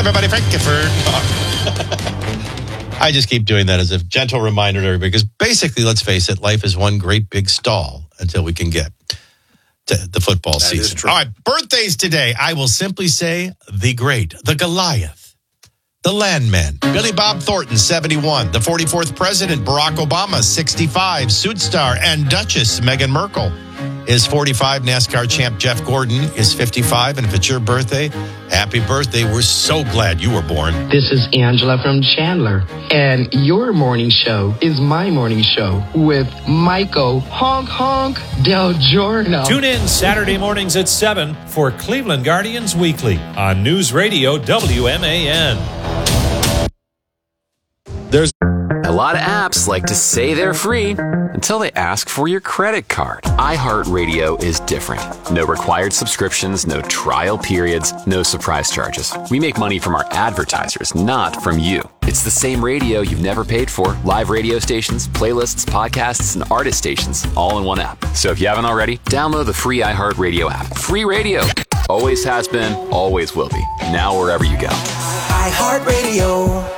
everybody. Thank you for... I just keep doing that as a gentle reminder to everybody, because basically, let's face it, life is one great big stall until we can get to the football season. All right, birthdays today. I will simply say the great, the Goliath, the Landman, Billy Bob Thornton, 71, the 44th president, Barack Obama, 65, suit star and Duchess Meghan Markle is 45, NASCAR champ Jeff Gordon is 55, and if it's your birthday, happy birthday. We're so glad you were born. This is Angela from Chandler, and your morning show is my morning show with Michael Honk Honk Del Giorno. Tune in Saturday mornings at 7 for Cleveland Guardians Weekly on News Radio WMAN. There's a lot of apps like to say they're free until they ask for your credit card. iHeartRadio is different. No required subscriptions, no trial periods, no surprise charges. We make money from our advertisers, not from you. It's the same radio you've never paid for. Live radio stations, playlists, podcasts, and artist stations, all in one app. So if you haven't already, download the free iHeartRadio app. Free radio. Always has been, always will be. Now wherever you go. iHeartRadio.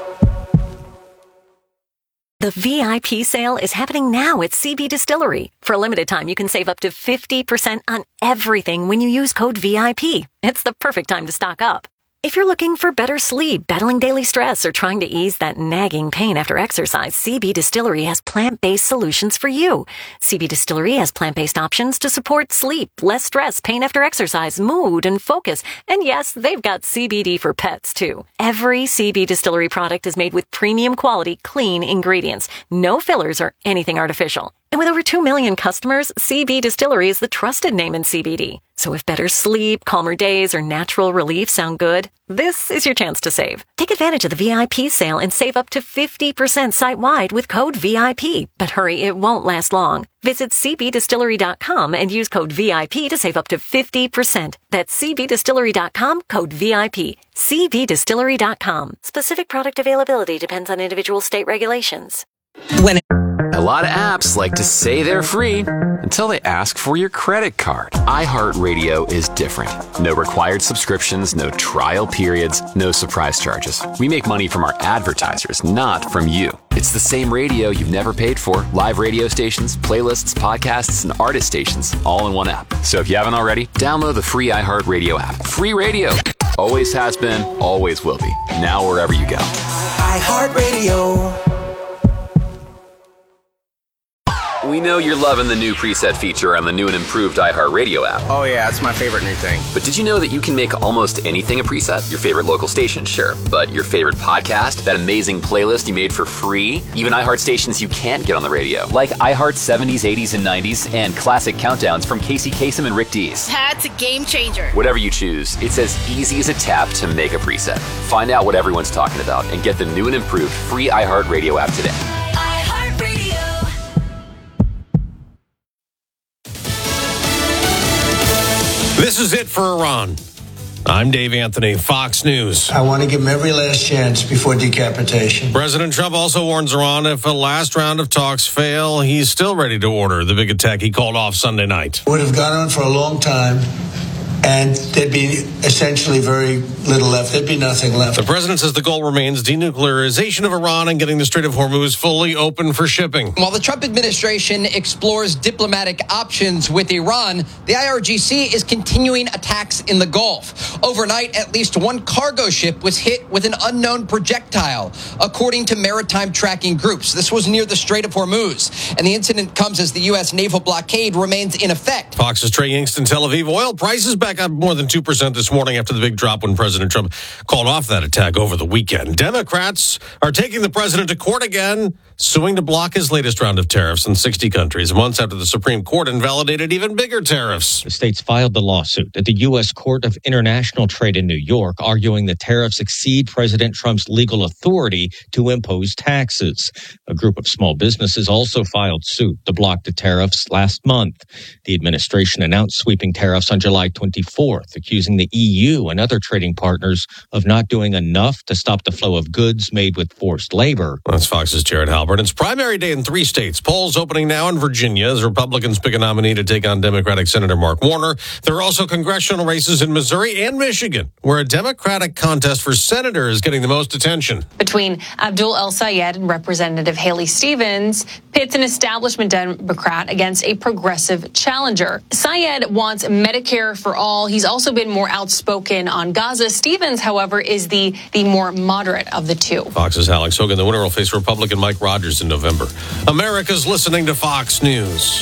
The VIP sale is happening now at CB Distillery. For a limited time, you can save up to 50% on everything when you use code VIP. It's the perfect time to stock up. If you're looking for better sleep, battling daily stress, or trying to ease that nagging pain after exercise, CB Distillery has plant-based solutions for you. CB Distillery has plant-based options to support sleep, less stress, pain after exercise, mood, and focus. And yes, they've got CBD for pets, too. Every CB Distillery product is made with premium quality, clean ingredients. No fillers or anything artificial. And with over 2 million customers, CB Distillery is the trusted name in CBD. So if better sleep, calmer days, or natural relief sound good, this is your chance to save. Take advantage of the VIP sale and save up to 50% site-wide with code VIP. But hurry, it won't last long. Visit cbdistillery.com and use code VIP to save up to 50%. That's cbdistillery.com, code VIP. cbdistillery.com. Specific product availability depends on individual state regulations. A lot of apps like to say they're free until they ask for your credit card. iHeartRadio is different. No required subscriptions, no trial periods, no surprise charges. We make money from our advertisers, not from you. It's the same radio you've never paid for. Live radio stations, playlists, podcasts, and artist stations, all in one app. So if you haven't already, download the free iHeartRadio app. Free radio. Always has been, always will be. Now wherever you go. iHeartRadio. We know you're loving the new preset feature on the new and improved iHeartRadio app. Oh yeah, it's my favorite new thing. But did you know that you can make almost anything a preset? Your favorite local station, sure. But your favorite podcast? That amazing playlist you made for free? Even iHeart stations you can't get on the radio. Like iHeart 70s, 80s, and 90s, and classic countdowns from Casey Kasem and Rick Dees. That's a game changer. Whatever you choose, it's as easy as a tap to make a preset. Find out what everyone's talking about and get the new and improved free iHeartRadio app today. This is it for Iran. I'm Dave Anthony, Fox News. I want to give him every last chance before decapitation. President Trump also warns Iran if a last round of talks fail, he's still ready to order the big attack he called off Sunday night. It would have gone on for a long time, and there'd be essentially very little left. There'd be nothing left. The president says the goal remains denuclearization of Iran and getting the Strait of Hormuz fully open for shipping. While the Trump administration explores diplomatic options with Iran, the IRGC is continuing attacks in the Gulf. Overnight, at least one cargo ship was hit with an unknown projectile, according to maritime tracking groups. This was near the Strait of Hormuz, and the incident comes as the U.S. naval blockade remains in effect. Fox's Trey Yingst in Tel Aviv. Oil prices back up more than 2% this morning after the big drop when President Trump called off that attack over the weekend. Democrats are taking the president to court again, suing to block his latest round of tariffs in 60 countries, months after the Supreme Court invalidated even bigger tariffs. The states filed the lawsuit at the U.S. Court of International Trade in New York, arguing the tariffs exceed President Trump's legal authority to impose taxes. A group of small businesses also filed suit to block the tariffs last month. The administration announced sweeping tariffs on July 22 24th, accusing the EU and other trading partners of not doing enough to stop the flow of goods made with forced labor. That's Fox's Jared Halpern. It's primary day in 3 states. Polls opening now in Virginia as Republicans pick a nominee to take on Democratic Senator Mark Warner. There are also congressional races in Missouri and Michigan, where a Democratic contest for senator is getting the most attention. Between Abdul El Sayed and Representative Haley Stevens, pits an establishment Democrat against a progressive challenger. Sayed wants Medicare for all. He's also been more outspoken on Gaza. Stevens, however, is the more moderate of the two. Fox's Alex Hogan. The winner will face Republican Mike Rogers in November. America's listening to Fox News.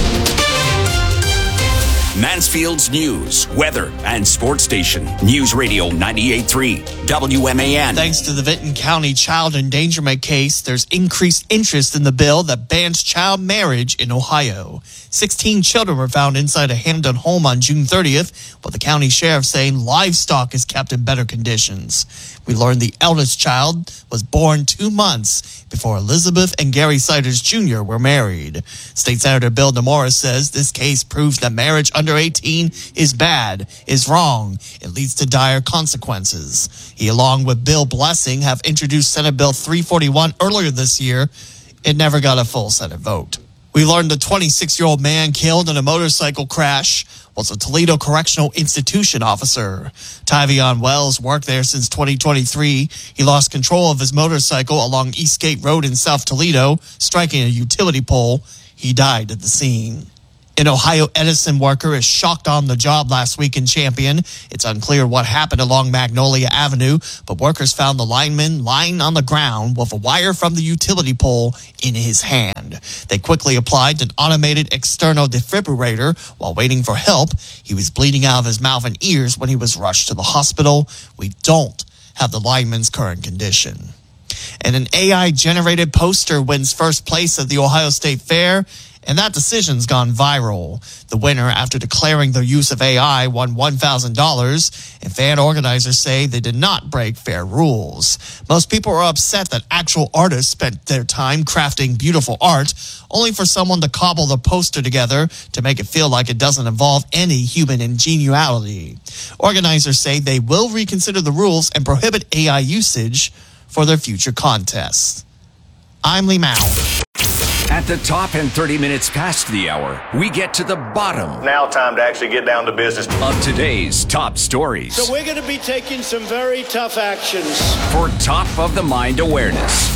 Mansfield's news, weather, and sports station. News Radio 98.3 WMAN. Thanks to the Vinton County child endangerment case, there's increased interest in the bill that bans child marriage in Ohio. 16 children were found inside a Hamden home on June 30th, while the county sheriff saying livestock is kept in better conditions. We learned the eldest child was born 2 months before Elizabeth and Gary Siders Jr. were married. State Senator Bill DeMorris says this case proves that marriage under 18 is bad, is wrong. It leads to dire consequences. He, along with Bill Blessing, have introduced Senate Bill 341 earlier this year. It never got a full Senate vote. We learned the 26-year-old man killed in a motorcycle crash was a Toledo Correctional Institution officer. Tyvion Wells worked there since 2023. He lost control of his motorcycle along Eastgate Road in South Toledo, striking a utility pole. He died at the scene. An Ohio Edison worker is shocked on the job last week in Champion. It's unclear what happened along Magnolia Avenue, but workers found the lineman lying on the ground with a wire from the utility pole in his hand. They quickly applied an automated external defibrillator while waiting for help. He was bleeding out of his mouth and ears when he was rushed to the hospital. We don't have the lineman's current condition. And an AI-generated poster wins first place at the Ohio State Fair. And that decision's gone viral. The winner, after declaring the use of AI, won $1,000, and fan organizers say they did not break fair rules. Most people are upset that actual artists spent their time crafting beautiful art, only for someone to cobble the poster together to make it feel like it doesn't involve any human ingenuity. Organizers say they will reconsider the rules and prohibit AI usage for their future contests. I'm Lee Mao. At the top and 30 minutes past the hour, we get to the bottom. Now time to actually get down to business. Of today's top stories. So we're going to be taking some very tough actions. For top of the mind awareness.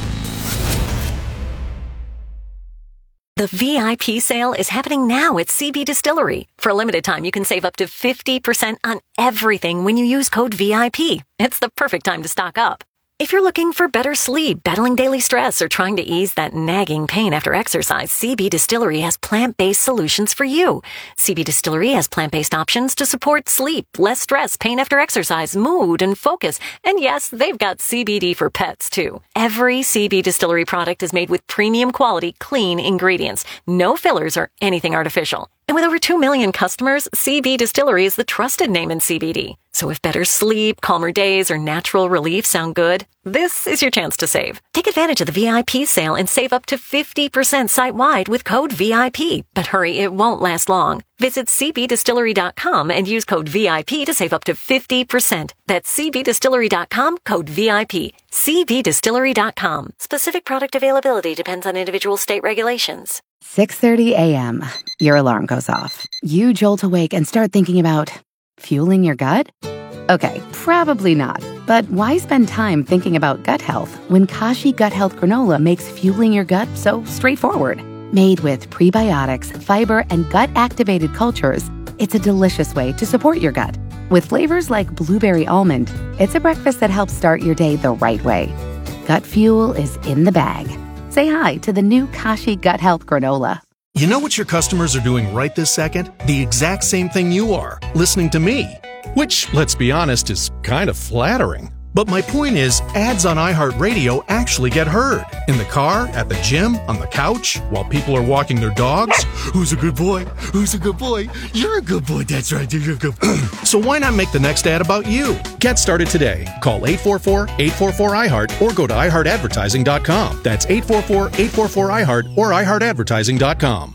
The VIP sale is happening now at CB Distillery. For a limited time, you can save up to 50% on everything when you use code VIP. It's the perfect time to stock up. If you're looking for better sleep, battling daily stress, or trying to ease that nagging pain after exercise, CB Distillery has plant-based solutions for you. CB Distillery has plant-based options to support sleep, less stress, pain after exercise, mood, and focus. And yes, they've got CBD for pets, too. Every CB Distillery product is made with premium quality, clean ingredients. No fillers or anything artificial. And with over 2 million customers, CB Distillery is the trusted name in CBD. So if better sleep, calmer days, or natural relief sound good, this is your chance to save. Take advantage of the VIP sale and save up to 50% site-wide with code VIP. But hurry, it won't last long. Visit cbdistillery.com and use code VIP to save up to 50%. That's cbdistillery.com, code VIP. cbdistillery.com. Specific product availability depends on individual state regulations. 6:30 a.m. Your alarm goes off. You jolt awake and start thinking about fueling your gut? Okay, probably not. But why spend time thinking about gut health when Kashi Gut Health Granola makes fueling your gut so straightforward? Made with prebiotics, fiber, and gut-activated cultures, it's a delicious way to support your gut. With flavors like blueberry almond, it's a breakfast that helps start your day the right way. Gut fuel is in the bag. Say hi to the new Kashi Gut Health Granola. You know what your customers are doing right this second? The exact same thing you are, listening to me. Which, let's be honest, is kind of flattering. But my point is, ads on iHeartRadio actually get heard. In the car, at the gym, on the couch, while people are walking their dogs. Who's a good boy? Who's a good boy? You're a good boy. That's right, you're a good boy. So why not make the next ad about you? Get started today. Call 844-844-iHeart or go to iHeartAdvertising.com. That's 844-844-iHeart or iHeartAdvertising.com.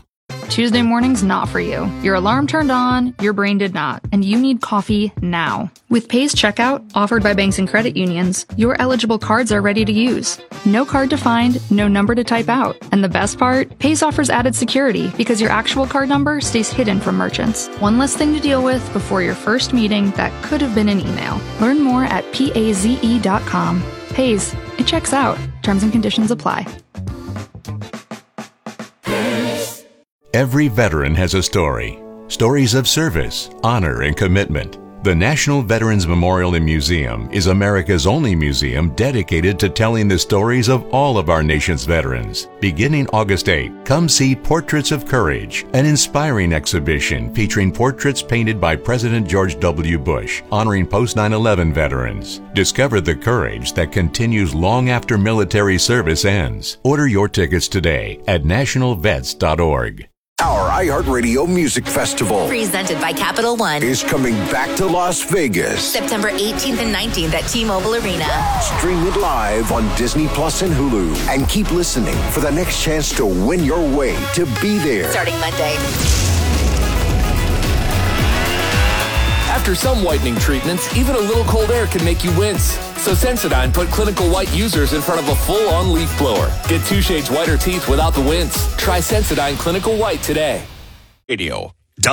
Tuesday morning's not for you. Your alarm turned on, your brain did not, and you need coffee now. With Pay's checkout, offered by banks and credit unions, your eligible cards are ready to use. No card to find, no number to type out. And the best part, Pay's offers added security because your actual card number stays hidden from merchants. One less thing to deal with before your first meeting that could have been an email. Learn more at paze.com. Pay's, it checks out. Terms and conditions apply. Every veteran has a story. Stories of service, honor, and commitment. The National Veterans Memorial and Museum is America's only museum dedicated to telling the stories of all of our nation's veterans. Beginning August 8, come see Portraits of Courage, an inspiring exhibition featuring portraits painted by President George W. Bush, honoring post-9/11 veterans. Discover the courage that continues long after military service ends. Order your tickets today at nationalvets.org. Our iHeartRadio Music Festival, presented by Capital One, is coming back to Las Vegas. September 18th and 19th at T-Mobile Arena. Stream it live on Disney Plus and Hulu. And keep listening for the next chance to win your way to be there. Starting Monday. After some whitening treatments, even a little cold air can make you wince. So Sensodyne put Clinical White users in front of a full-on leaf blower. Get 2 shades whiter teeth without the wince. Try Sensodyne Clinical White today. Radio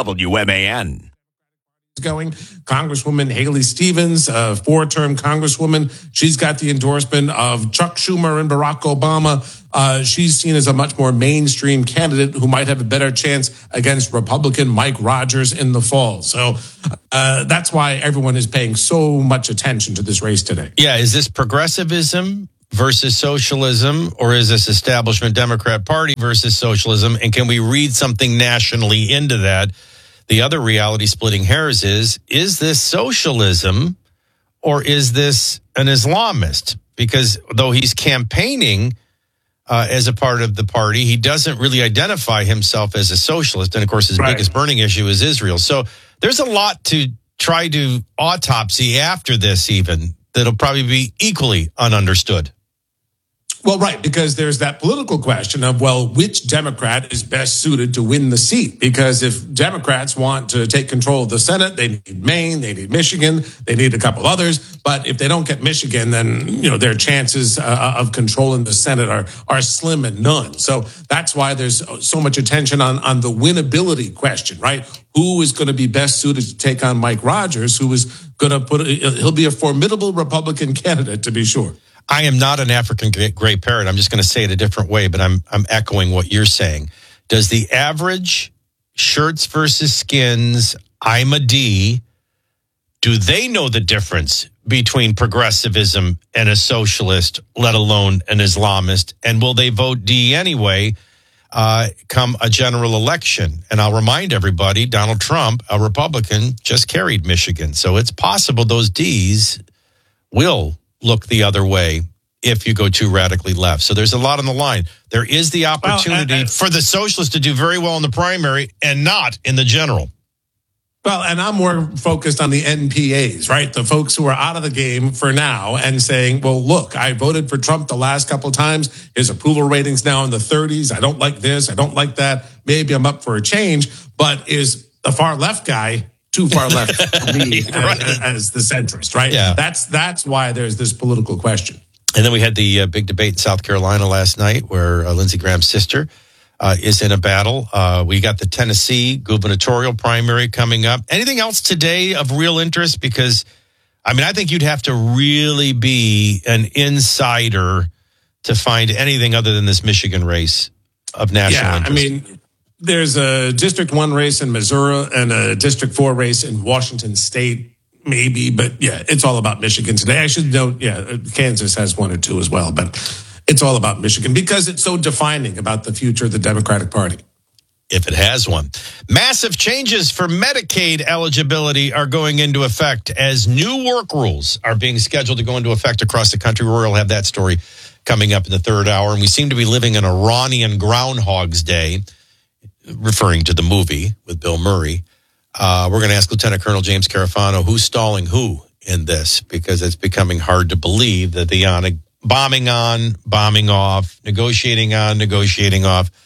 WMAN. Going, Congresswoman Haley Stevens, a 4-term Congresswoman. She's got the endorsement of Chuck Schumer and Barack Obama. She's seen as a much more mainstream candidate who might have a better chance against Republican Mike Rogers in the fall. So that's why everyone is paying so much attention to this race today. Yeah, is this progressivism versus socialism, or is this establishment Democrat Party versus socialism? And can we read something nationally into that? The other reality splitting hairs is this socialism or is this an Islamist? Because though he's campaigning as a part of the party, he doesn't really identify himself as a socialist. And of course, his biggest burning issue is Israel. So there's a lot to try to autopsy after this even that'll probably be equally ununderstood. Well, right, because there's that political question of, well, which Democrat is best suited to win the seat? Because if Democrats want to take control of the Senate, they need Maine, they need Michigan, they need a couple others. But if they don't get Michigan, then, you know, their chances of controlling the Senate are slim and none. So that's why there's so much attention on the winnability question, right? Who is going to be best suited to take on Mike Rogers, who is going to he'll be a formidable Republican candidate, to be sure. I am not an African gray parrot. I'm just going to say it a different way, but I'm echoing what you're saying. Does the average shirts versus skins, I'm a D, do they know the difference between progressivism and a socialist, let alone an Islamist? And will they vote D anyway come a general election? And I'll remind everybody, Donald Trump, a Republican, just carried Michigan. So it's possible those Ds will look the other way if you go too radically left. So there's a lot on the line. There is the opportunity for the socialists to do very well in the primary and not in the general. Well, and I'm more focused on the NPAs, right? The folks who are out of the game for now and saying, well, look, I voted for Trump the last couple of times. His approval rating's now in the 30s. I don't like this. I don't like that. Maybe I'm up for a change. But is the far left guy too far left for me as the centrist, right? Yeah. That's why there's this political question. And then we had the big debate in South Carolina last night where Lindsey Graham's sister is in a battle. We got the Tennessee gubernatorial primary coming up. Anything else today of real interest? Because, I mean, I think you'd have to really be an insider to find anything other than this Michigan race of national interest. I mean, there's a District 1 race in Missouri and a District 4 race in Washington State, maybe. But, yeah, it's all about Michigan today. I should note, Kansas has 1 or 2 as well. But it's all about Michigan because it's so defining about the future of the Democratic Party. If it has one. Massive changes for Medicaid eligibility are going into effect as new work rules are being scheduled to go into effect across the country. Rory will have that story coming up in the third hour. And we seem to be living in Iranian Groundhog's Day, referring to the movie with Bill Murray. We're going to ask Lieutenant Colonel James Carafano who's stalling who in this, because it's becoming hard to believe that the bombing on, bombing off, negotiating on, negotiating off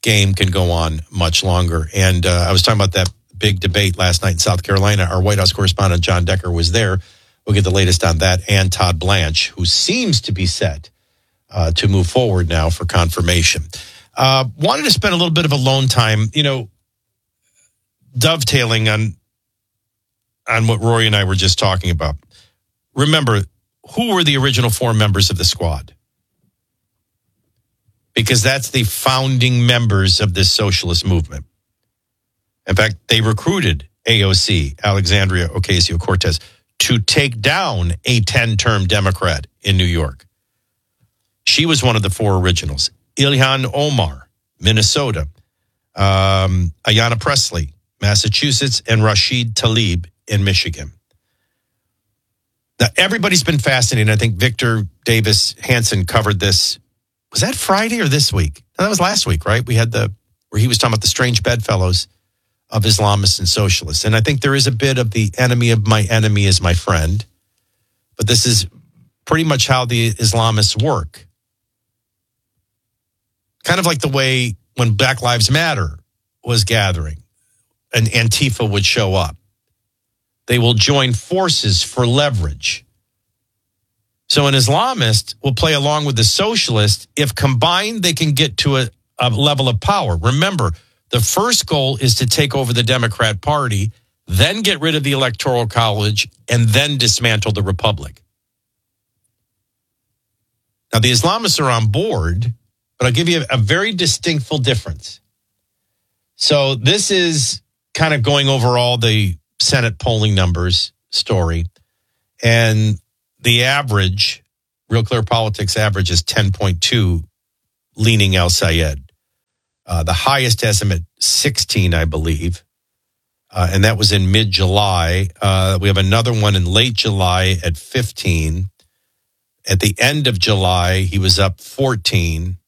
game can go on much longer. And I was talking about that big debate last night in South Carolina. Our White House correspondent, John Decker, was there. We'll get the latest on that. And Todd Blanche, who seems to be set to move forward now for confirmation. Wanted to spend a little bit of alone time, dovetailing on what Rory and I were just talking about. Remember, who were the original 4 members of the squad? Because that's the founding members of this socialist movement. In fact, they recruited AOC, Alexandria Ocasio-Cortez, to take down a 10-term Democrat in New York. She was one of the 4 originals. Ilhan Omar, Minnesota. Ayanna Pressley, Massachusetts. And Rashid Tlaib in Michigan. Now, everybody's been fascinated. I think Victor Davis Hanson covered this. Was that Friday or this week? No, that was last week, right? We had where he was talking about the strange bedfellows of Islamists and socialists. And I think there is a bit of the enemy of my enemy is my friend. But this is pretty much how the Islamists work. Kind of like the way when Black Lives Matter was gathering and Antifa would show up. They will join forces for leverage. So an Islamist will play along with the socialist if combined they can get to a level of power. Remember, the first goal is to take over the Democrat Party, then get rid of the Electoral College, and then dismantle the Republic. Now, the Islamists are on board, but I'll give you a very distinctful difference. So this is kind of going over all the Senate polling numbers story. And the average, Real Clear Politics average is 10.2, leaning El Sayed. The highest estimate, 16, I believe. And that was in mid-July. We have another one in late July at 15. At the end of July, he was up 14.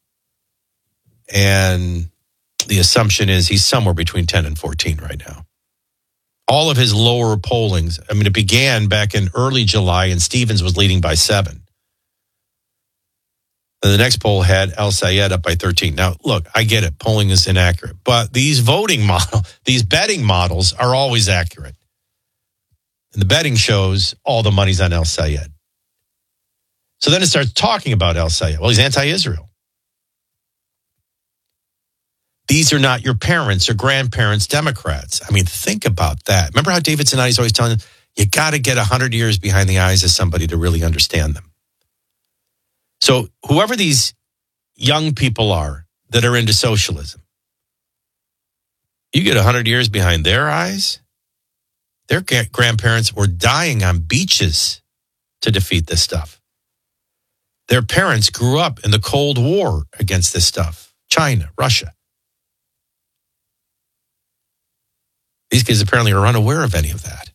And the assumption is he's somewhere between 10 and 14 right now. All of his lower pollings, it began back in early July, and Stevens was leading by 7. And the next poll had El Sayed up by 13. Now, look, I get it. Polling is inaccurate. But these these betting models are always accurate. And the betting shows all the money's on El Sayed. So then it starts talking about El Sayed. Well, he's anti-Israel. These are not your parents' or grandparents' Democrats. Think about that. Remember how David Zanotti is always telling us, you got to get 100 years behind the eyes of somebody to really understand them. So whoever these young people are that are into socialism, you get 100 years behind their eyes, their grandparents were dying on beaches to defeat this stuff. Their parents grew up in the Cold War against this stuff. China, Russia. These kids apparently are unaware of any of that.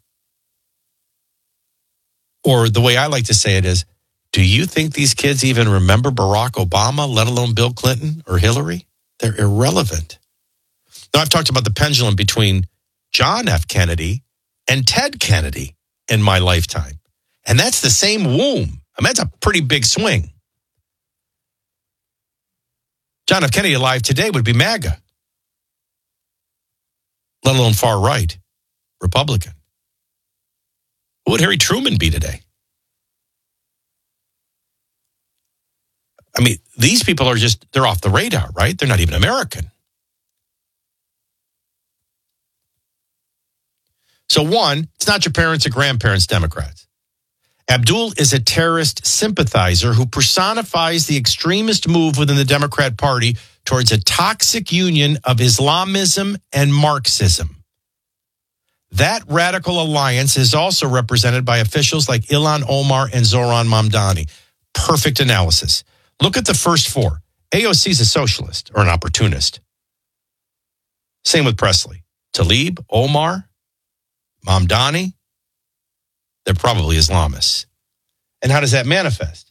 Or the way I like to say it is, do you think these kids even remember Barack Obama, let alone Bill Clinton or Hillary? They're irrelevant. Now, I've talked about the pendulum between John F. Kennedy and Ted Kennedy in my lifetime. And that's the same womb. That's a pretty big swing. John F. Kennedy alive today would be MAGA, let alone far right, Republican. Who would Harry Truman be today? These people are they're off the radar, right? They're not even American. So one, it's not your parents or grandparents' Democrats. Abdul is a terrorist sympathizer who personifies the extremist move within the Democrat Party towards a toxic union of Islamism and Marxism. That radical alliance is also represented by officials like Ilhan Omar and Zoran Mamdani. Perfect analysis. Look at the first 4. AOC is a socialist or an opportunist. Same with Pressley. Tlaib, Omar, Mamdani, they're probably Islamists. And how does that manifest?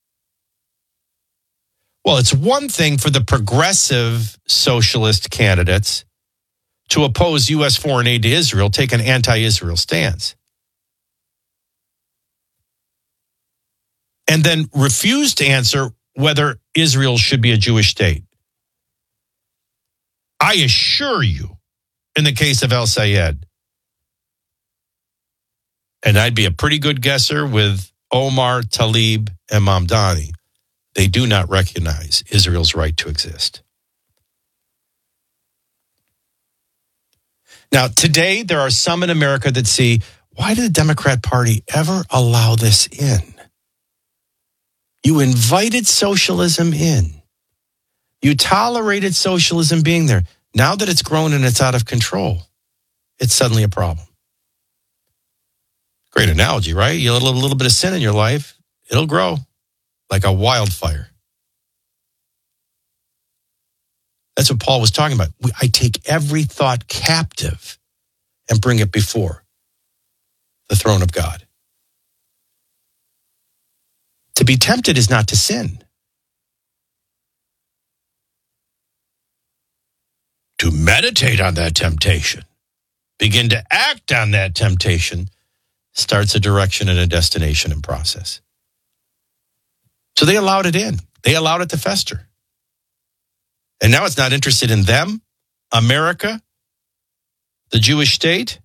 Well, it's one thing for the progressive socialist candidates to oppose U.S. foreign aid to Israel, take an anti-Israel stance, and then refuse to answer whether Israel should be a Jewish state. I assure you, in the case of El Sayed, and I'd be a pretty good guesser with Omar, Tlaib, and Mamdani, they do not recognize Israel's right to exist. Now, today, there are some in America that see, why did the Democrat Party ever allow this in? You invited socialism in. You tolerated socialism being there. Now that it's grown and it's out of control, it's suddenly a problem. Great analogy, right? You let a little bit of sin in your life, it'll grow like a wildfire. That's what Paul was talking about. I take every thought captive and bring it before the throne of God. To be tempted is not to sin. To meditate on that temptation, begin to act on that temptation, starts a direction and a destination and process. So they allowed it in. They allowed it to fester. And now it's not interested in them, America, the Jewish state.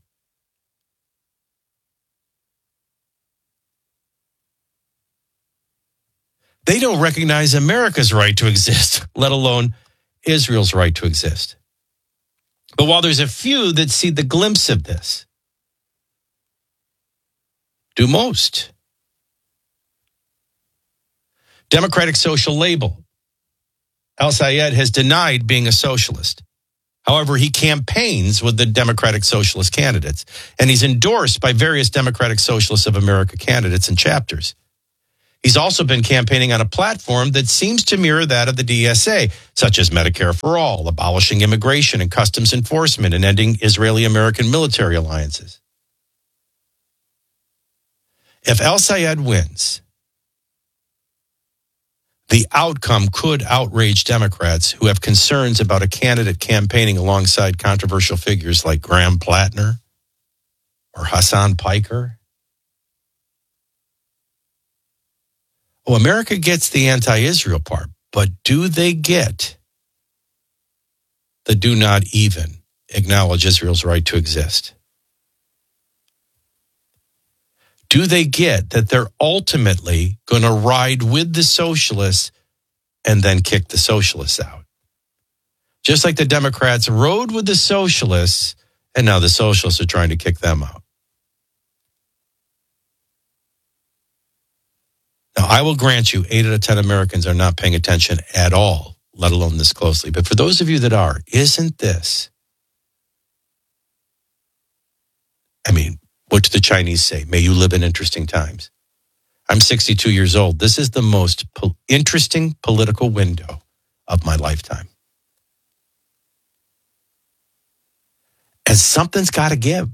They don't recognize America's right to exist, let alone Israel's right to exist. But while there's a few that see the glimpse of this, do most. Democratic social label. El Sayed has denied being a socialist. However, he campaigns with the Democratic Socialist candidates, and he's endorsed by various Democratic Socialists of America candidates and chapters. He's also been campaigning on a platform that seems to mirror that of the DSA, such as Medicare for All, abolishing immigration and customs enforcement, and ending Israeli-American military alliances. If El Sayed wins, the outcome could outrage Democrats who have concerns about a candidate campaigning alongside controversial figures like Graham Plattner or Hassan Piker. Oh, America gets the anti-Israel part, but do they get the do not even acknowledge Israel's right to exist? Do they get that they're ultimately going to ride with the socialists and then kick the socialists out? Just like the Democrats rode with the socialists, and now the socialists are trying to kick them out. Now, I will grant you 8 out of 10 Americans are not paying attention at all, let alone this closely. But for those of you that are, isn't this? I mean, what do the Chinese say? May you live in interesting times. I'm 62 years old. This is the most interesting political window of my lifetime. And something's got to give.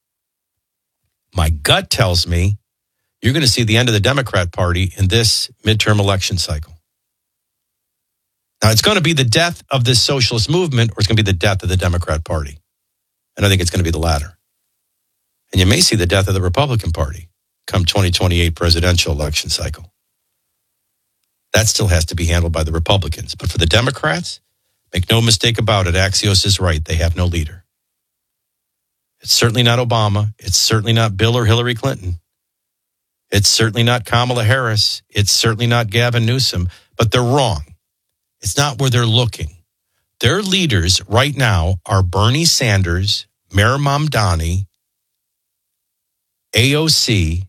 My gut tells me you're going to see the end of the Democrat Party in this midterm election cycle. Now, it's going to be the death of this socialist movement, or it's going to be the death of the Democrat Party. And I think it's going to be the latter. And you may see the death of the Republican Party come 2028 presidential election cycle. That still has to be handled by the Republicans. But for the Democrats, make no mistake about it, Axios is right. They have no leader. It's certainly not Obama. It's certainly not Bill or Hillary Clinton. It's certainly not Kamala Harris. It's certainly not Gavin Newsom. But they're wrong. It's not where they're looking. Their leaders right now are Bernie Sanders, Mayor Mamdani, AOC,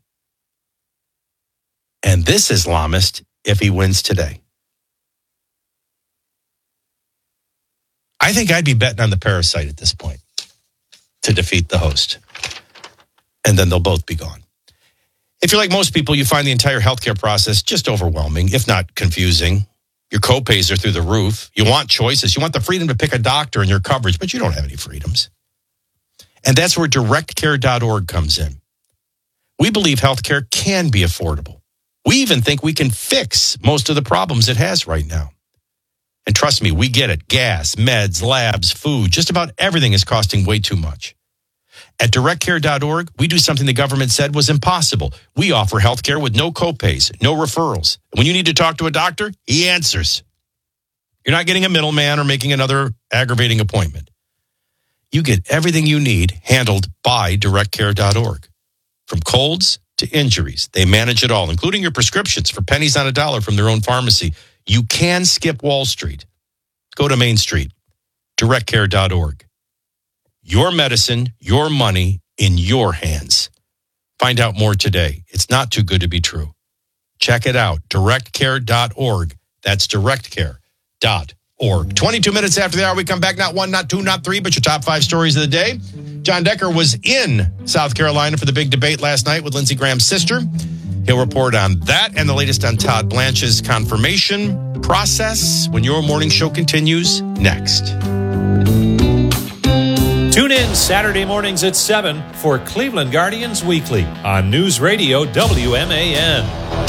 and this Islamist if he wins today. I think I'd be betting on the parasite at this point to defeat the host. And then they'll both be gone. If you're like most people, you find the entire healthcare process just overwhelming, if not confusing. Your copays are through the roof. You want choices. You want the freedom to pick a doctor and your coverage, but you don't have any freedoms. And that's where directcare.org comes in. We believe healthcare can be affordable. We even think we can fix most of the problems it has right now. And trust me, we get it. Gas, meds, labs, food, just about everything is costing way too much. At directcare.org, we do something the government said was impossible. We offer healthcare with no copays, no referrals. And when you need to talk to a doctor, he answers. You're not getting a middleman or making another aggravating appointment. You get everything you need handled by directcare.org. From colds to injuries, they manage it all, including your prescriptions for pennies on a dollar from their own pharmacy. You can skip Wall Street. Go to Main Street, directcare.org. Your medicine, your money in your hands. Find out more today. It's not too good to be true. Check it out, directcare.org. That's directcare.org. 22 minutes after the hour, we come back. Not one, not two, not three, but your top 5 stories of the day. John Decker was in South Carolina for the big debate last night with Lindsey Graham's sister. He'll report on that and the latest on Todd Blanche's confirmation process when your morning show continues next. Tune in Saturday mornings at 7 for Cleveland Guardians Weekly on News Radio WMAN.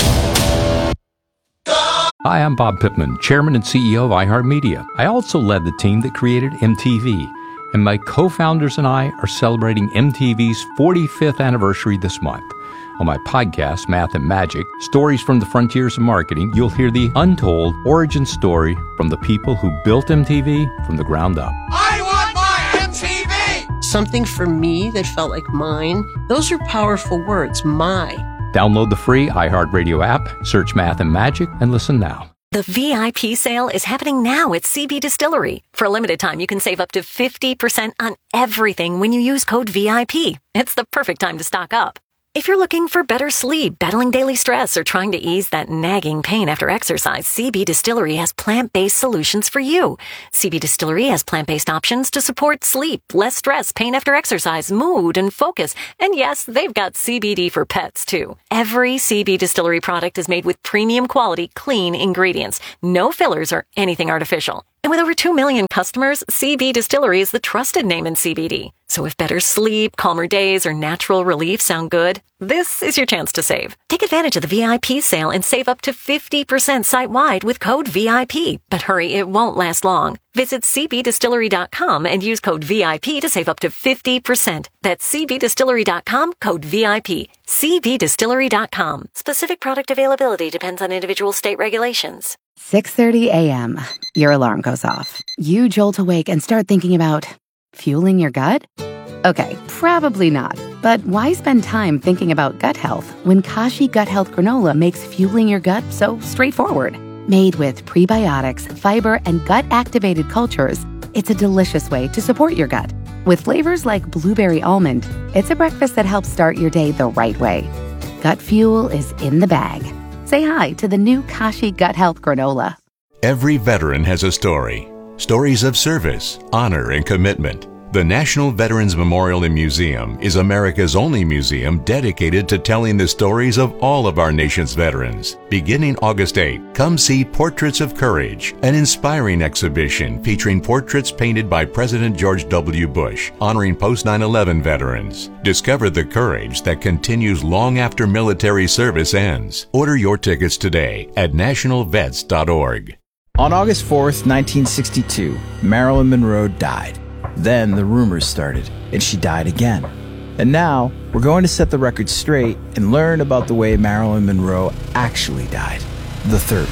Hi, I'm Bob Pittman, Chairman and CEO of iHeartMedia. I also led the team that created MTV, and my co-founders and I are celebrating MTV's 45th anniversary this month. On my podcast, Math and Magic, Stories from the Frontiers of Marketing, you'll hear the untold origin story from the people who built MTV from the ground up. I want my MTV! Something for me that felt like mine. Those are powerful words, my. Download the free iHeartRadio app, search Math and Magic, and listen now. The VIP sale is happening now at CB Distillery. For a limited time, you can save up to 50% on everything when you use code VIP. It's the perfect time to stock up. If you're looking for better sleep, battling daily stress, or trying to ease that nagging pain after exercise, CB Distillery has plant-based solutions for you. CB Distillery has plant-based options to support sleep, less stress, pain after exercise, mood, and focus. And yes, they've got CBD for pets, too. Every CB Distillery product is made with premium quality, clean ingredients. No fillers or anything artificial. And with over 2 million customers, CB Distillery is the trusted name in CBD. So if better sleep, calmer days, or natural relief sound good, this is your chance to save. Take advantage of the VIP sale and save up to 50% site-wide with code VIP. But hurry, it won't last long. Visit cbdistillery.com and use code VIP to save up to 50%. That's cbdistillery.com, code VIP. cbdistillery.com. Specific product availability depends on individual state regulations. 6:30 a.m. Your alarm goes off. You jolt awake and start thinking about fueling your gut? Okay, probably not. But why spend time thinking about gut health when Kashi Gut Health Granola makes fueling your gut so straightforward? Made with prebiotics, fiber, and gut-activated cultures, it's a delicious way to support your gut. With flavors like blueberry almond, it's a breakfast that helps start your day the right way. Gut fuel is in the bag. Say hi to the new Kashi Gut Health Granola. Every veteran has a story. Stories of service, honor, and commitment. The National Veterans Memorial and Museum is America's only museum dedicated to telling the stories of all of our nation's veterans. Beginning August 8, come see Portraits of Courage, an inspiring exhibition featuring portraits painted by President George W. Bush, honoring post-9/11 veterans. Discover the courage that continues long after military service ends. Order your tickets today at nationalvets.org. On August 4th, 1962, Marilyn Monroe died. Then the rumors started, and she died again. And now, we're going to set the record straight and learn about the way Marilyn Monroe actually died, the third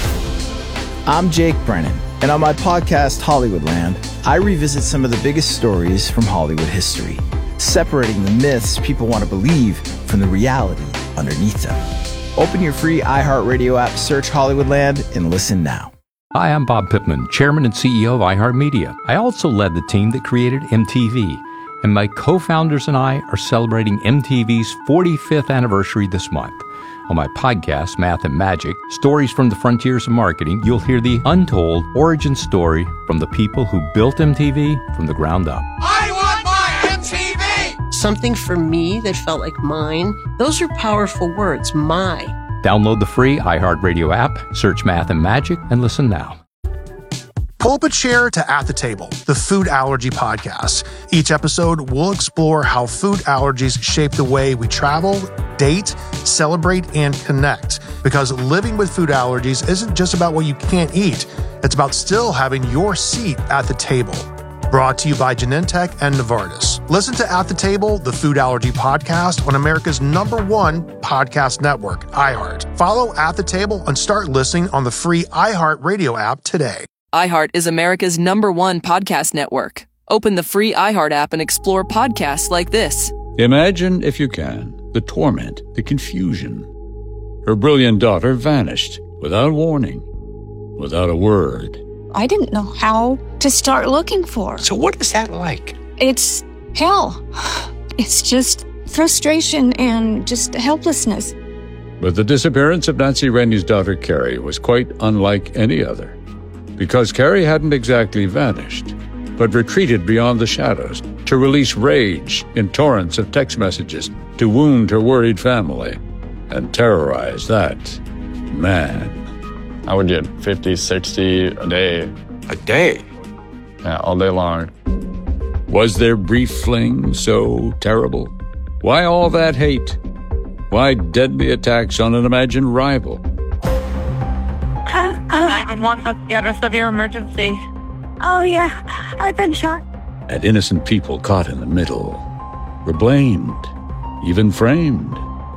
way. I'm Jake Brennan, and on my podcast, Hollywoodland, I revisit some of the biggest stories from Hollywood history, separating the myths people want to believe from the reality underneath them. Open your free iHeartRadio app, search Hollywoodland, and listen now. Hi, I'm Bob Pittman, Chairman and CEO of iHeartMedia. I also led the team that created MTV, and my co-founders and I are celebrating MTV's 45th anniversary this month. On my podcast, Math and Magic, Stories from the Frontiers of Marketing, you'll hear the untold origin story from the people who built MTV from the ground up. I want my MTV! Something for me that felt like mine. Those are powerful words, my. Download the free iHeartRadio app, search Math and Magic, and listen now. Pull up a chair to At the Table, the food allergy podcast. Each episode, we'll explore how food allergies shape the way we travel, date, celebrate, and connect. Because living with food allergies isn't just about what you can't eat. It's about still having your seat at the table. Brought to you by Genentech and Novartis. Listen to At the Table, the food allergy podcast on America's #1 podcast network, iHeart. Follow At the Table and start listening on the free iHeart Radio app today. iHeart is America's #1 podcast network. Open the free iHeart app and explore podcasts like this. Imagine, if you can, the torment, the confusion. Her brilliant daughter vanished without warning, without a word. I didn't know how to start looking for her. So what is that like? It's hell. It's just frustration and just helplessness. But the disappearance of Nancy Rainey's daughter, Carrie, was quite unlike any other. Because Carrie hadn't exactly vanished, but retreated beyond the shadows to release rage in torrents of text messages to wound her worried family and terrorize that man. I would get 50, 60 a day. A day? Yeah, all day long. Was their brief fling so terrible? Why all that hate? Why deadly attacks on an imagined rival? 911, what's the address of your emergency? Oh, yeah, I've been shot. And innocent people caught in the middle were blamed, even framed.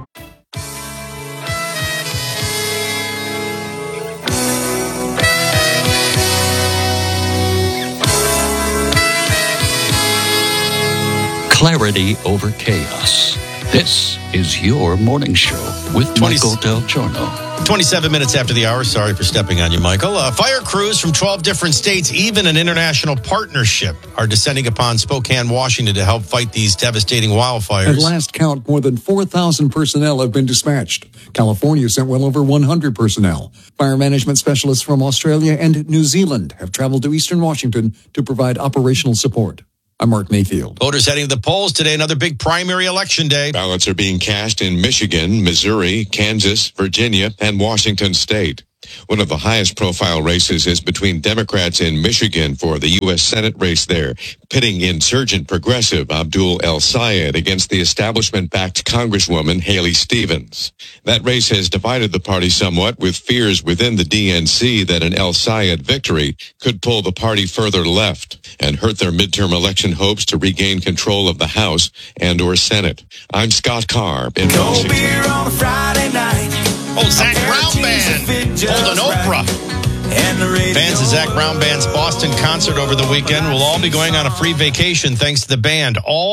Clarity over chaos. This is your morning show with Michael Del Giorno. 27 minutes after the hour. Sorry for stepping on you, Michael. Fire crews from 12 different states, even an international partnership, are descending upon Spokane, Washington to help fight these devastating wildfires. At last count, more than 4,000 personnel have been dispatched. California sent well over 100 personnel. Fire management specialists from Australia and New Zealand have traveled to eastern Washington to provide operational support. I'm Mark Mayfield. Voters heading to the polls today, another big primary election day. Ballots are being cast in Michigan, Missouri, Kansas, Virginia, and Washington State. One of the highest profile races is between Democrats in Michigan for the U.S. Senate race there, pitting insurgent progressive Abdul El Sayed against the establishment-backed Congresswoman Haley Stevens. That race has divided the party somewhat, with fears within the DNC that an El Sayed victory could pull the party further left and hurt their midterm election hopes to regain control of the House and or Senate. I'm Scott Carr in Washington. Beer on a Friday night. Old Zach Brown Band, holding Oprah. Fans of Zach Brown Band's Boston concert over the weekend will all be going on a free vacation thanks to the band. All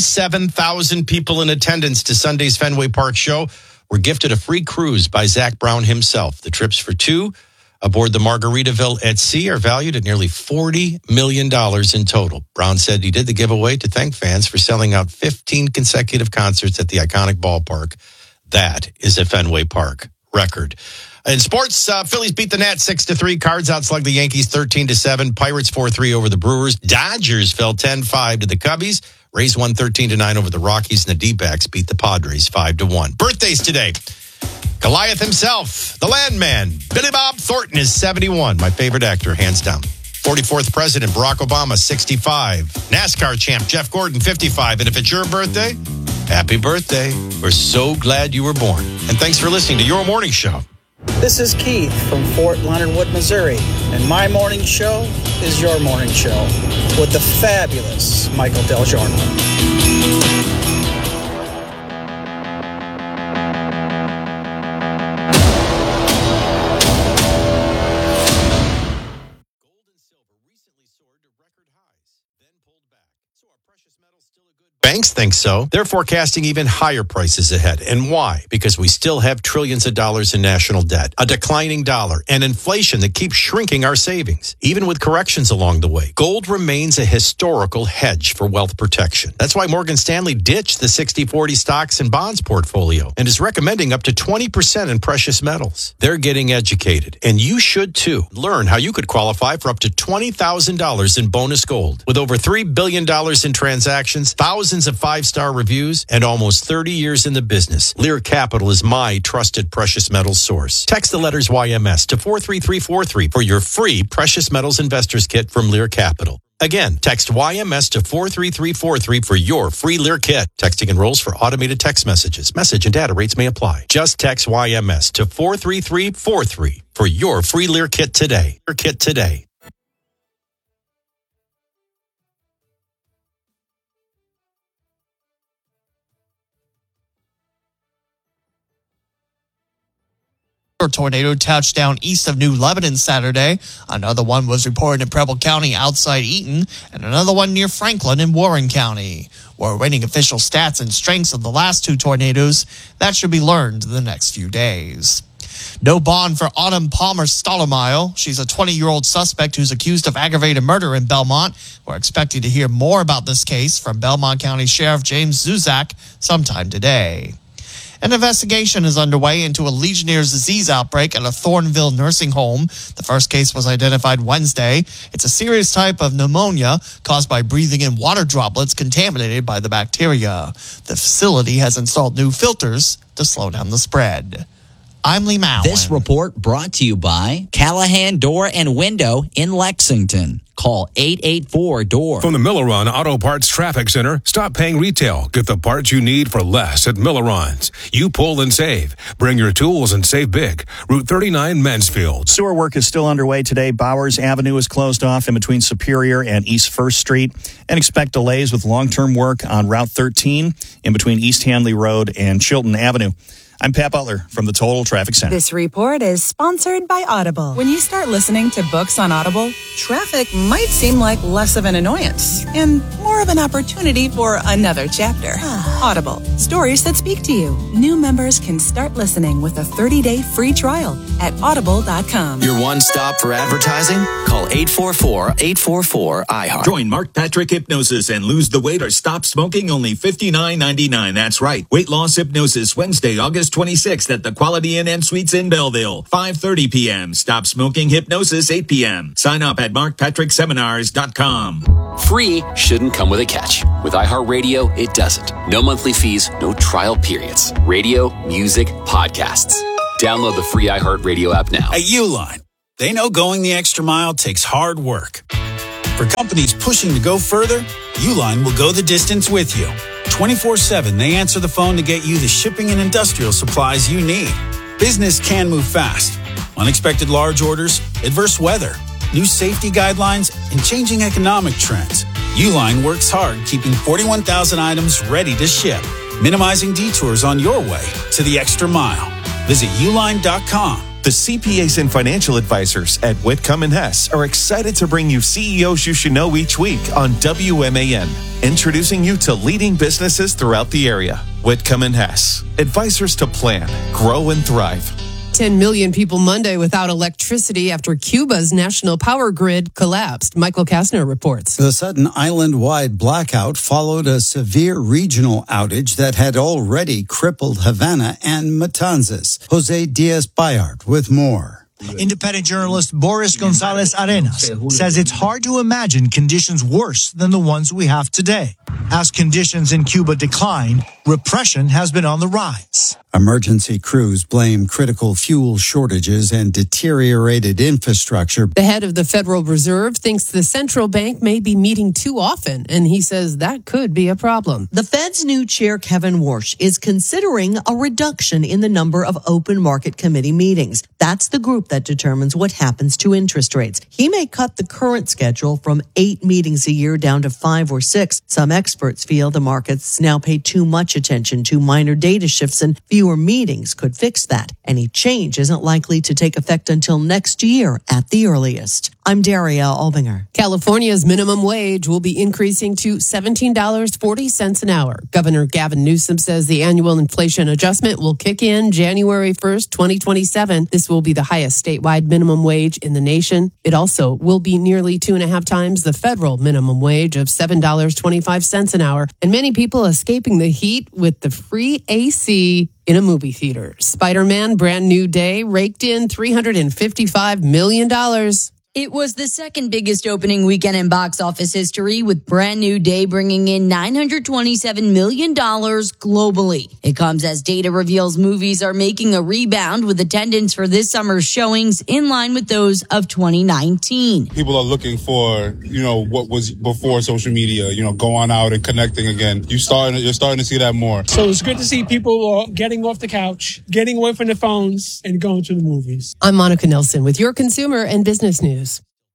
37,000 people in attendance to Sunday's Fenway Park show were gifted a free cruise by Zach Brown himself. The trips for two aboard the Margaritaville at Sea are valued at nearly $40 million in total. Brown said he did the giveaway to thank fans for selling out 15 consecutive concerts at the iconic ballpark. That is a Fenway Park record. In sports, Phillies beat the Nats 6-3. Cards outslugged the Yankees 13-7. Pirates 4-3 over the Brewers. Dodgers fell 10-5 to the Cubbies. Rays won 13-9 over the Rockies, and the D-backs beat the Padres 5-1. Birthdays today. Goliath himself, the landman, Billy Bob Thornton is 71. My favorite actor, hands down. 44th President Barack Obama, 65. NASCAR champ Jeff Gordon, 55. And if it's your birthday, happy birthday. We're so glad you were born. And thanks for listening to Your Morning Show. This is Keith from Fort Leonard Wood, Missouri. And my morning show is your morning show with the fabulous Michael Del Giorno. Banks think so. They're forecasting even higher prices ahead. And why? Because we still have trillions of dollars in national debt, a declining dollar, and inflation that keeps shrinking our savings. Even with corrections along the way, gold remains a historical hedge for wealth protection. That's why Morgan Stanley ditched the 60-40 stocks and bonds portfolio and is recommending up to 20% in precious metals. They're getting educated, and you should too. Learn how you could qualify for up to $20,000 in bonus gold. With over $3 billion in transactions, thousands of five-star reviews, and almost 30 years in the business, Lear Capital is my trusted precious metals source. Text the letters YMS to 43343 for your free precious metals investors kit from Lear Capital. Again, text YMS to 43343 for your free Lear kit. Texting enrolls for automated text messages. Message and data rates may apply. Just text YMS to 43343 for your free Lear kit today. Lear kit today. A tornado touched down east of New Lebanon Saturday. Another one was reported in Preble County outside Eaton, and another one near Franklin in Warren County. We're awaiting official stats and strengths of the last two tornadoes. That should be learned in the next few days. No bond for Autumn Palmer Stottlemyre. She's a 20-year-old suspect who's accused of aggravated murder in Belmont. We're expecting to hear more about this case from Belmont County Sheriff James Zuzak sometime today. An investigation is underway into a Legionnaire's disease outbreak at a Thornville nursing home. The first case was identified Wednesday. It's a serious type of pneumonia caused by breathing in water droplets contaminated by the bacteria. The facility has installed new filters to slow down the spread. I'm Lee Mowen. This report brought to you by Callahan Door and Window in Lexington. Call 884-DOOR. From the Milleron Auto Parts Traffic Center, stop paying retail. Get the parts you need for less at Milleron's. You pull and save. Bring your tools and save big. Route 39 Mansfield. Sewer work is still underway today. Bowers Avenue is closed off in between Superior and East 1st Street. And expect delays with long-term work on Route 13 in between East Hanley Road and Chilton Avenue. I'm Pat Butler from the Total Traffic Center. This report is sponsored by Audible. When you start listening to books on Audible, traffic might seem like less of an annoyance and more of an opportunity for another chapter. Audible, stories that speak to you. New members can start listening with a 30-day free trial at audible.com. Your one stop for advertising? Call 844-844-IHEART. Join Mark Patrick Hypnosis and lose the weight or stop smoking only $59.99. That's right. Weight Loss Hypnosis, Wednesday, August 26th at the Quality Inn and Suites in Belleville, 5:30 p.m. Stop Smoking Hypnosis, 8 p.m. Sign up at markpatrickseminars.com. Free shouldn't come with a catch. With iHeartRadio, it doesn't. No monthly fees, no trial periods. Radio, music, podcasts. Download the free iHeartRadio app now. At Uline, they know going the extra mile takes hard work. For companies pushing to go further, Uline will go the distance with you. 24/7, they answer the phone to get you the shipping and industrial supplies you need. Business can move fast. Unexpected large orders, adverse weather, new safety guidelines, and changing economic trends. Uline works hard keeping 41,000 items ready to ship, minimizing detours on your way to the extra mile. Visit uline.com. The CPAs and financial advisors at Whitcomb & Hess are excited to bring you CEOs you should know each week on WMAN, introducing you to leading businesses throughout the area. Whitcomb & Hess, advisors to plan, grow, and thrive. 10 million people Monday without electricity after Cuba's national power grid collapsed. Michael Kastner reports. The sudden island-wide blackout followed a severe regional outage that had already crippled Havana and Matanzas. Jose Diaz-Bayart with more. Independent journalist Boris Gonzalez Arenas says it's hard to imagine conditions worse than the ones we have today. As conditions in Cuba decline, repression has been on the rise. Emergency crews blame critical fuel shortages and deteriorated infrastructure. The head of the Federal Reserve thinks the central bank may be meeting too often, and he says that could be a problem. The Fed's new chair, Kevin Warsh, is considering a reduction in the number of open market committee meetings. That's the group that determines what happens to interest rates. He may cut the current schedule from 8 meetings a year down to 5 or 6. Some experts feel the markets now pay too much attention to minor data shifts, and fewer meetings could fix that. Any change isn't likely to take effect until next year at the earliest. I'm Daria Albinger. California's minimum wage will be increasing to $17.40 an hour. Governor Gavin Newsom says the annual inflation adjustment will kick in January 1st, 2027. This will be the highest statewide minimum wage in the nation. It also will be nearly 2.5 times the federal minimum wage of $7.25 an hour. And many people escaping the heat with the free AC in a movie theater. Spider-Man Brand New Day raked in $355 million. It was the second biggest opening weekend in box office history, with Brand New Day bringing in $927 million globally. It comes as data reveals movies are making a rebound, with attendance for this summer's showings in line with those of 2019. People are looking for, what was before social media, going out and connecting again. You're starting to see that more. So it's good to see people getting off the couch, getting away from their phones, and going to the movies. I'm Monica Nelson with your consumer and business news.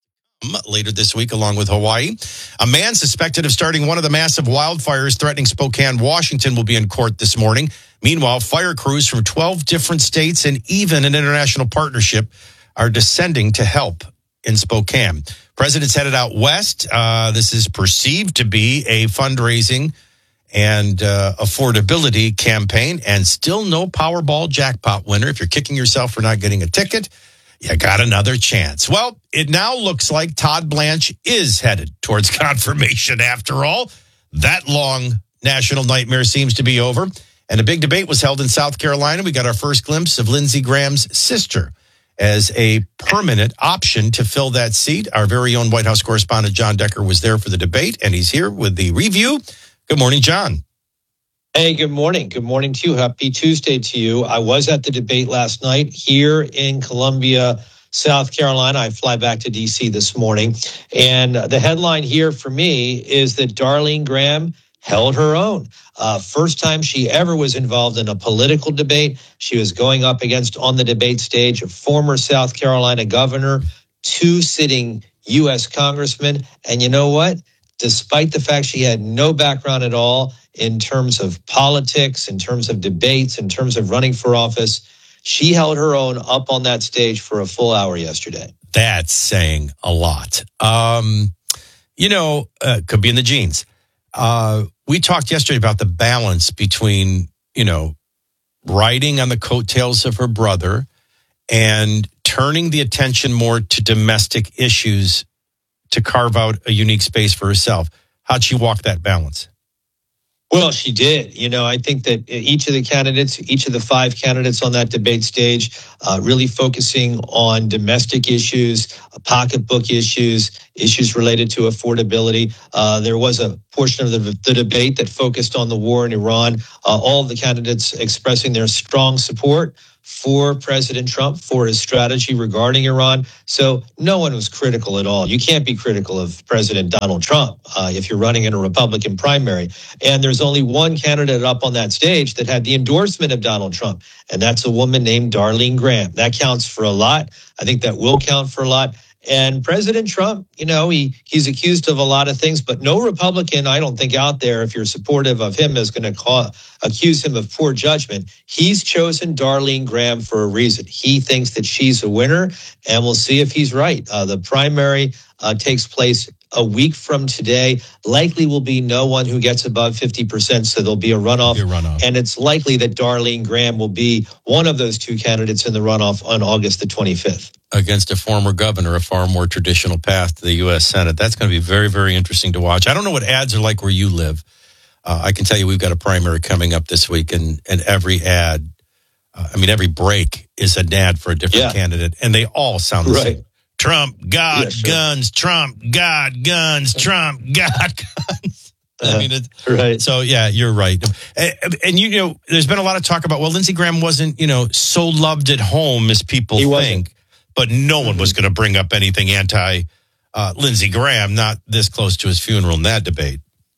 later this week, along with Hawaii. A man suspected of starting one of the massive wildfires threatening Spokane, Washington, will be in court this morning. Meanwhile, fire crews from 12 different states and even an international partnership are descending to help in Spokane. President's headed out west. This is perceived to be a fundraising and affordability campaign, and still no Powerball jackpot winner. If you're kicking yourself for not getting a ticket, you got another chance. Well, it now looks like Todd Blanche is headed towards confirmation after all. That long national nightmare seems to be over. And a big debate was held in South Carolina. We got our first glimpse of Lindsey Graham's sister as a permanent option to fill that seat. Our very own White House correspondent John Decker was there for the debate, and he's here with the review. Good morning, John. Hey, good morning. Good morning to you. Happy Tuesday to you. I was at the debate last night here in Columbia, South Carolina. I fly back to D.C. this morning. And the headline here for me is that Darlene Graham held her own. First time she ever was involved in a political debate. She was going up against, on the debate stage, a former South Carolina governor, 2 sitting U.S. congressmen. And you know what? Despite the fact she had no background at all in terms of politics, in terms of debates, in terms of running for office, she held her own up on that stage for a full hour yesterday. That's saying a lot. Could be in the genes. We talked yesterday about the balance between, riding on the coattails of her brother and turning the attention more to domestic issues to carve out a unique space for herself. How'd she walk that balance? Well, she did. I think that each of the 5 candidates on that debate stage, really focusing on domestic issues, pocketbook issues related to affordability. There was a portion of the debate that focused on the war in Iran. All of the candidates expressing their strong support for President Trump, for his strategy regarding Iran. So no one was critical at all. You can't be critical of President Donald Trump if you're running in a Republican primary. And there's only one candidate up on that stage that had the endorsement of Donald Trump, and that's a woman named Darlene Graham. That counts for a lot. I think that will count for a lot. And President Trump, he's accused of a lot of things, but no Republican, I don't think, out there, if you're supportive of him, is going to accuse him of poor judgment. He's chosen Darlene Graham for a reason. He thinks that she's a winner, and we'll see if he's right. The primary takes place a week from today. Likely will be no one who gets above 50%, so there'll be a runoff. And it's likely that Darlene Graham will be one of those 2 candidates in the runoff on August the 25th. Against a former governor, a far more traditional path to the U.S. Senate. That's going to be very, very interesting to watch. I don't know what ads are like where you live. I can tell you we've got a primary coming up this week, and every ad, every break is an ad for a different candidate, and they all sound the same. Trump, God, guns, Trump, God, guns, Trump, God, guns. Right. So, yeah, you're right. And, there's been a lot of talk about, Lindsey Graham wasn't, so loved at home as people think. But no one was going to bring up anything anti-Lindsey Graham, not this close to his funeral in that debate.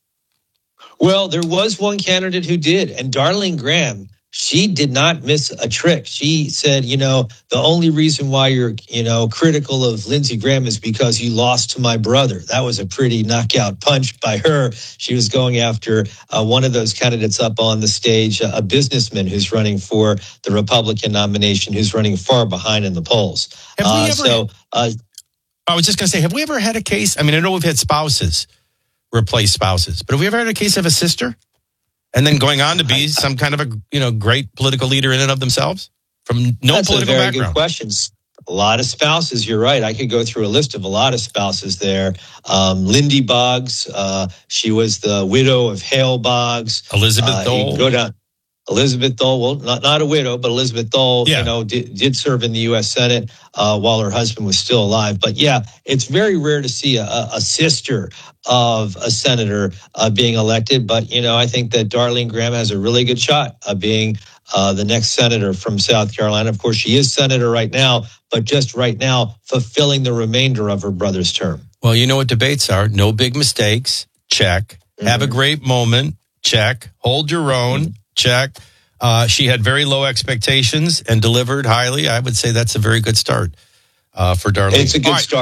Well, there was one candidate who did, and Darlene Graham, she did not miss a trick. She said, the only reason why you're, critical of Lindsey Graham is because you lost to my brother. That was a pretty knockout punch by her. She was going after one of those candidates up on the stage, a businessman who's running for the Republican nomination, who's running far behind in the polls. I was just going to say, have we ever had a case? I know we've had spouses replace spouses, but have we ever had a case of a sister? And then going on to be some kind of a great political leader in and of themselves from no That's political a very background. Good questions. A lot of spouses. You're right. I could go through a list of a lot of spouses there. Lindy Boggs. She was the widow of Hale Boggs. Elizabeth Dole. Go down. Elizabeth Dole. Well, not a widow, but Elizabeth Dole. Did serve in the U.S. Senate while her husband was still alive. But it's very rare to see a sister of a senator being elected. But I think that Darlene Graham has a really good shot of being the next senator from South Carolina. Of course, she is senator right now, but just right now fulfilling the remainder of her brother's term. Well, you know what debates are. No big mistakes. Check. Mm-hmm. Have a great moment. Check. Hold your own. Check. She had very low expectations and delivered highly. I would say that's a very good start for Darlene. It's a good start.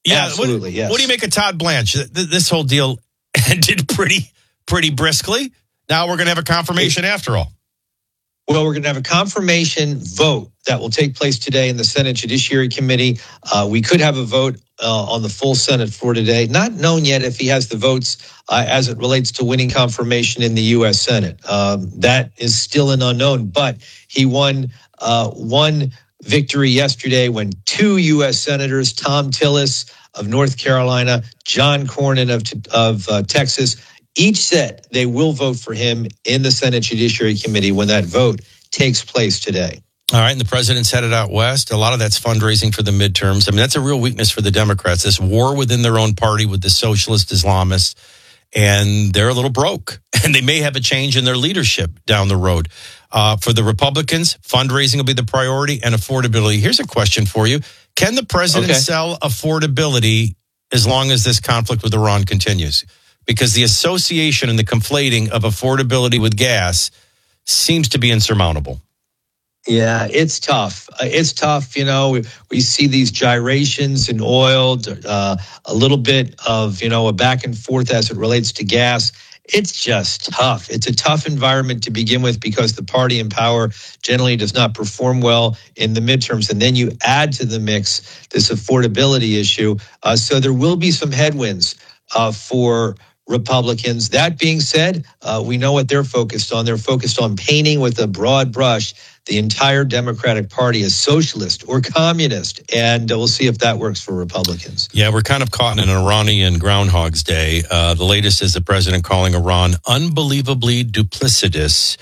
Yeah, absolutely. Yes. What do you make of Todd Blanche? This whole deal ended pretty briskly. Now we're going to have a confirmation after all. Well, we're going to have a confirmation vote that will take place today in the Senate Judiciary Committee. We could have a vote on the full Senate floor today. Not known yet if he has the votes as it relates to winning confirmation in the U.S. Senate. That is still an unknown, but he won one victory yesterday when 2 U.S. Senators, Thom Tillis of North Carolina, John Cornyn of Texas, each said they will vote for him in the Senate Judiciary Committee when that vote takes place today. All right, and the president's headed out west. A lot of that's fundraising for the midterms. I mean, that's a real weakness for the Democrats, this war within their own party with the socialist Islamists, and they're a little broke, and they may have a change in their leadership down the road. For the Republicans, fundraising will be the priority and affordability. Here's a question for you. Can the president sell affordability as long as this conflict with Iran continues? Because the association and the conflating of affordability with gas seems to be insurmountable. Yeah, it's tough. It's tough. You know, we see these gyrations in oil, a little bit of, a back and forth as it relates to gas. It's just tough. It's a tough environment to begin with because the party in power generally does not perform well in the midterms. And then you add to the mix this affordability issue. So there will be some headwinds for Republicans. That being said, we know what they're focused on. They're focused on painting with a broad brush the entire Democratic Party as socialist or communist, and we'll see if that works for Republicans. Yeah, we're kind of caught in an Iranian Groundhog's Day. The latest is the president calling Iran unbelievably duplicitous.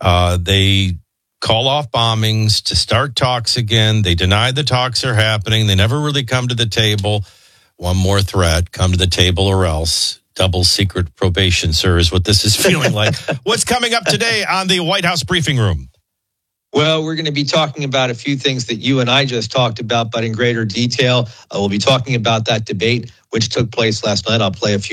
They call off bombings to start talks again. They deny the talks are happening. They never really come to the table. One more threat, come to the table or else. Double secret probation, sir, is what this is feeling like. What's coming up today on the White House briefing room? Well, we're going to be talking about a few things that you and I just talked about, but in greater detail. We'll be talking about that debate, which took place last night. I'll play a few